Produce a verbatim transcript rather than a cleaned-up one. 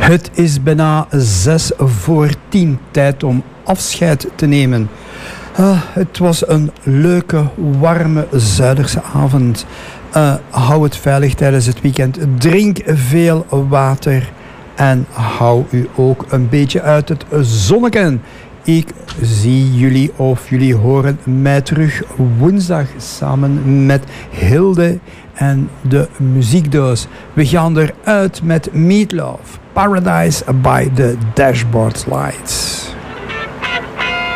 Het is bijna zes voor tien. Tijd om afscheid te nemen. Uh, het was een leuke, warme, zuiderse avond. Uh, hou het veilig tijdens het weekend. Drink veel water. En hou u ook een beetje uit het zonneken. Ik zie jullie of jullie horen mij terug woensdag samen met Hilde en de muziekdoos. We gaan eruit met Meatloaf. Paradise by the Dashboard Lights.